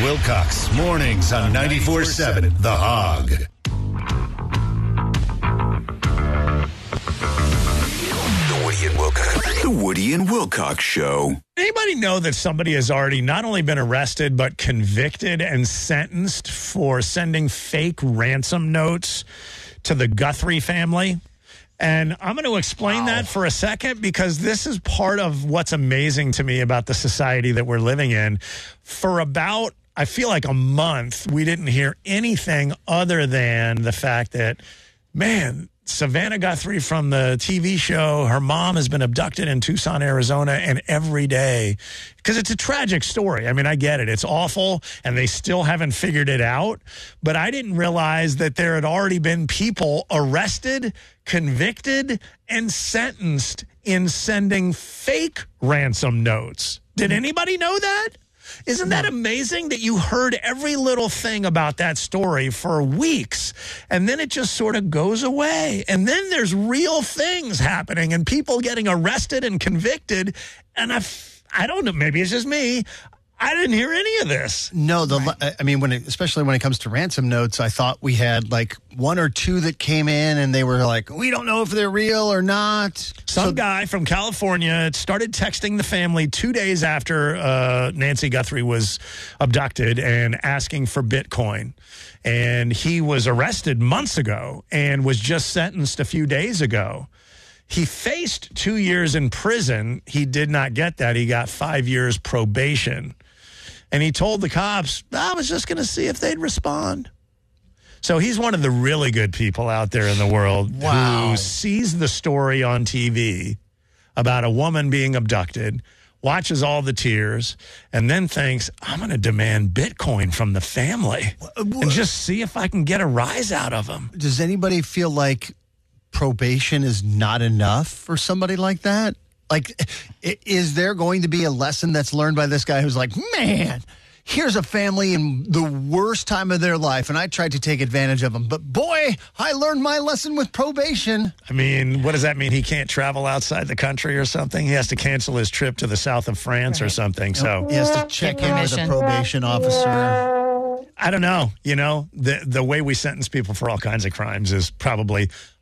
Wilcox, mornings on 94.7 The Hog. The Woody and Wilcox Show. Anybody know that somebody has already not only been arrested, but convicted and sentenced for sending fake ransom notes to the Guthrie family? And I'm going to explain that for a second, because this is part of what's amazing to me about the society that we're living in. For about, I feel like a month, we didn't hear anything other than the fact that, man, Savannah Guthrie from the TV show, her mom has been abducted in Tucson, Arizona, and every day, because it's a tragic story. I mean, I get it. It's awful, and they still haven't figured it out. But I didn't realize that there had already been people arrested, convicted, and sentenced in sending fake ransom notes. Did anybody know that? Isn't that amazing that you heard every little thing about that story for weeks, and then it just sort of goes away? And then there's real things happening and people getting arrested and convicted, and I don't know, maybe it's just me. I didn't hear any of this. No, I mean, especially when it comes to ransom notes, I thought we had like one or two that came in and they were like, we don't know if they're real or not. Some guy from California started texting the family 2 days after Nancy Guthrie was abducted and asking for Bitcoin. And he was arrested months ago and was just sentenced a few days ago. He faced 2 years in prison. He did not get that. He got 5 years probation. And he told the cops, I was just going to see if they'd respond. So he's one of the really good people out there in the world who sees the story on TV about a woman being abducted, watches all the tears, and then thinks, I'm going to demand Bitcoin from the family and just see if I can get a rise out of them. Does anybody feel like probation is not enough for somebody like that? Like, is there going to be a lesson that's learned by this guy who's like, man, here's a family in the worst time of their life, and I tried to take advantage of them, but boy, I learned my lesson with probation. I mean, what does that mean? He can't travel outside the country or something? He has to cancel his trip to the south of France or something. So he has to check in with a probation officer. I don't know. You know, the way we sentence people for all kinds of crimes is probably